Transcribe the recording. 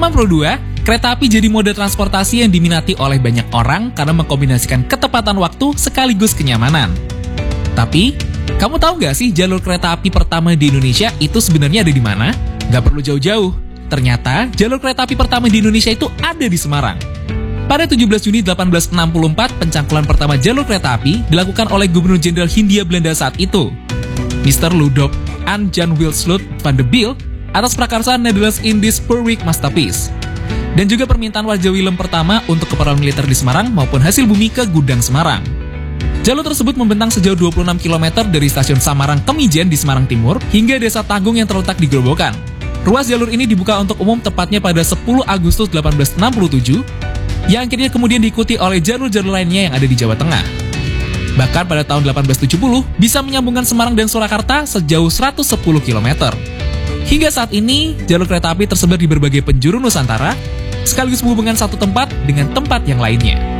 Zaman Pro 2, kereta api jadi mode transportasi yang diminati oleh banyak orang karena mengkombinasikan ketepatan waktu sekaligus kenyamanan. Tapi, kamu tahu nggak sih jalur kereta api pertama di Indonesia itu sebenarnya ada di mana? Nggak perlu jauh-jauh. Ternyata, jalur kereta api pertama di Indonesia itu ada di Semarang. Pada 17 Juni 1864, pencangkulan pertama jalur kereta api dilakukan oleh Gubernur Jenderal Hindia Belanda saat itu, Mr. Ludwig and Jan Wilsloot van de Biel, atas prakarsa Nederlands-Indisch Spoorweg Masterpiece. Dan juga permintaan Raja Willem pertama untuk keperluan militer di Semarang maupun hasil bumi ke gudang Semarang. Jalur tersebut membentang sejauh 26 km dari stasiun Samarang Kemijen di Semarang Timur hingga Desa Tanggung yang terletak di Grobogan. Ruas jalur ini dibuka untuk umum tepatnya pada 10 Agustus 1867, yang akhirnya kemudian diikuti oleh jalur-jalur lainnya yang ada di Jawa Tengah. Bahkan pada tahun 1870 bisa menyambungkan Semarang dan Surakarta sejauh 110 km. Hingga saat ini, jalur kereta api tersebar di berbagai penjuru Nusantara, sekaligus menghubungkan satu tempat dengan tempat yang lainnya.